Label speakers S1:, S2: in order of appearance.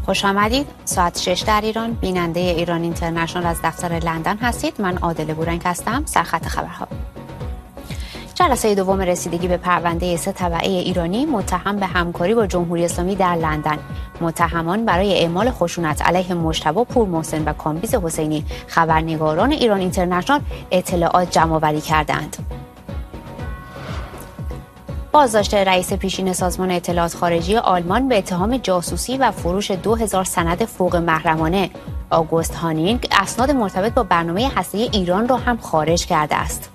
S1: خوش آمدید. ساعت 6 در ایران، بیننده ایران اینترنشنال از دفتر لندن هستید. من عادل بورنگ هستم. سرخط خبرها. جلسه دوم رسیدگی به پرونده 3 تبعه ایرانی متهم به همکاری با جمهوری اسلامی در لندن. متهمان برای اعمال خشونت علیه مجتبی پورمحسن و کامبیز حسینی خبرنگاران ایران اینترنشنال اطلاعات جمع‌آوری کردند. بازداشت رئیس پیشین سازمان اطلاعات خارجی آلمان به اتهام جاسوسی و فروش 2000 سند فوق محرمانه. آگوست هانینگ اسناد مرتبط با برنامه هسته‌ای ایران را هم خارج کرده است.